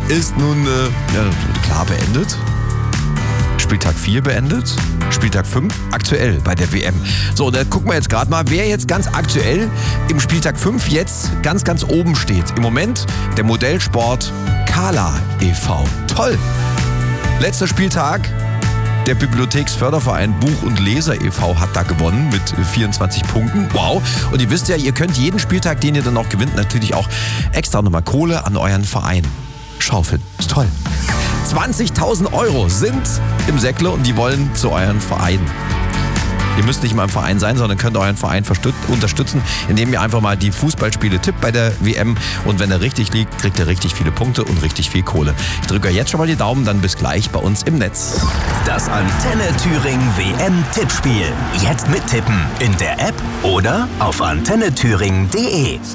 ist nun klar beendet. Spieltag 4 beendet. Spieltag 5 aktuell bei der WM. So, da gucken wir jetzt gerade mal, wer jetzt ganz aktuell im Spieltag 5 jetzt ganz, ganz oben steht. Im Moment der Modellsport Kala e.V. Toll! Letzter Spieltag. Der Bibliotheksförderverein Buch- und Leser e.V. hat da gewonnen mit 24 Punkten. Wow. Und ihr wisst ja, ihr könnt jeden Spieltag, den ihr dann auch gewinnt, natürlich auch extra nochmal Kohle an euren Verein schaufeln. Ist toll. 20.000 Euro sind im Säckle und die wollen zu euren Verein. Ihr müsst nicht mal im Verein sein, sondern könnt euren Verein unterstützen, indem ihr einfach mal die Fußballspiele tippt bei der WM. Und wenn er richtig liegt, kriegt er richtig viele Punkte und richtig viel Kohle. Ich drücke euch jetzt schon mal die Daumen, dann bis gleich bei uns im Netz. Das Antenne Thüringen WM-Tippspiel. Jetzt mittippen in der App oder auf antennethüringen.de.